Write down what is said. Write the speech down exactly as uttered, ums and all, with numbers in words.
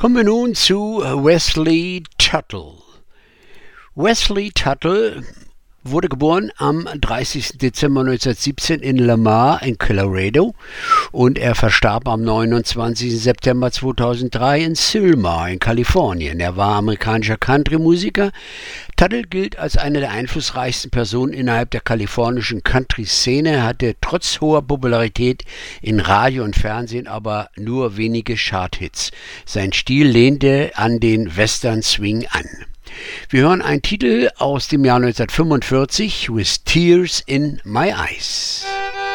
Kommen wir nun zu Wesley Tuttle. Wesley Tuttle wurde geboren am dreißigsten Dezember neunzehnhundertsiebzehn in Lamar in Colorado und er verstarb am neunundzwanzigsten September zweitausenddrei in Sylmar in Kalifornien. Er war amerikanischer Country-Musiker. Tuttle gilt als eine der einflussreichsten Personen innerhalb der kalifornischen Country-Szene. Er hatte trotz hoher Popularität in Radio und Fernsehen aber nur wenige Charthits. Sein Stil lehnte an den Western Swing an. Wir hören einen Titel aus dem Jahr neunzehnhundertfünfundvierzig, With Tears in My Eyes.